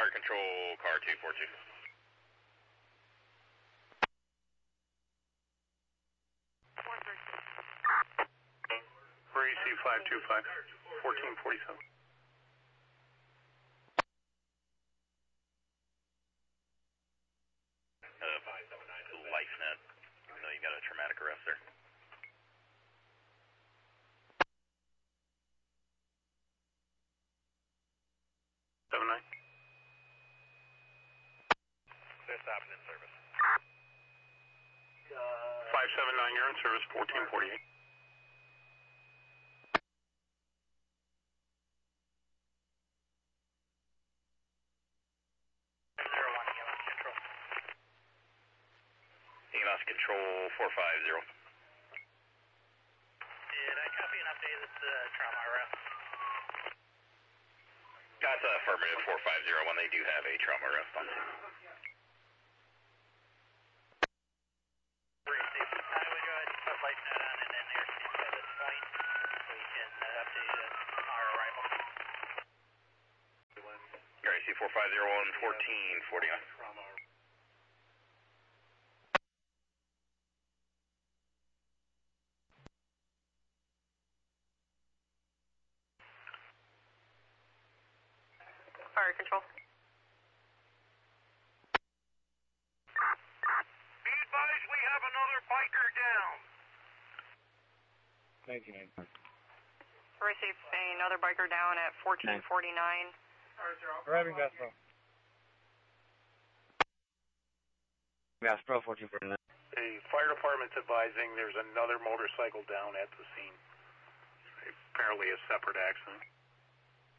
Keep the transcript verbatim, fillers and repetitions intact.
Fire control, car two four two. R A C five two five, fourteen forty-seven. Uh, LifeNet, even though you got a traumatic arrest there. seven nine. They're stopping in service. five seven nine, you're in service, fourteen forty-eight. zero one, E M S control. E M S control, four five zero. Did I copy an update that's uh, trauma arrest? That's affirmative, four five zero, when they do have a trauma arrest on scene. Receive. I would go ahead and put LifeNet on and then airspeed by this point so we can uh, update uh, our arrival. R A C four five zero one, fourteen forty-nine. Fire control. Be advised, we have another biker down. ninety-nine. Receive another biker down at fourteen forty-nine. Arriving Gaspro. Gaspro, fourteen forty-nine. The fire department's advising there's another motorcycle down at the scene. Apparently a separate accident.